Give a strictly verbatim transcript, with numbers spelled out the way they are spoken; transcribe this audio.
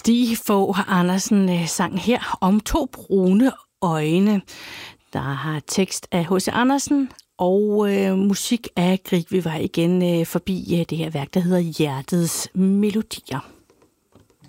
Stig Fogh Andersen øh, sang her om to brune øjne. Der har tekst af H C Andersen og øh, musik af Grieg. Vi var igen øh, forbi øh, det her værk, der hedder Hjertets Melodier.